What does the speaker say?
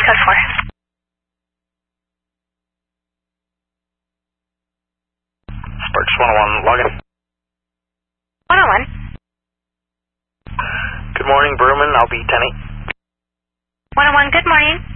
code 4. Sparks 101, login. 101. Good morning, Berman. I'll be 10-8. 101, good morning.